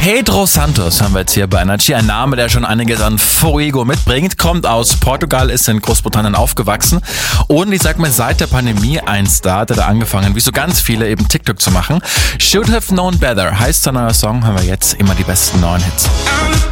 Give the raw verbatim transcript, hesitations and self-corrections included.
Pedro Santos haben wir jetzt hier bei Energy. Ein Name, der schon einiges an Fuego mitbringt. Kommt aus Portugal, ist in Großbritannien aufgewachsen. Und ich sag mal, seit der Pandemie ein Star, hat er da angefangen, wie so ganz viele, eben TikTok zu machen. Should Have Known Better heißt sein neuer Song. Haben wir jetzt immer die besten neuen Hits.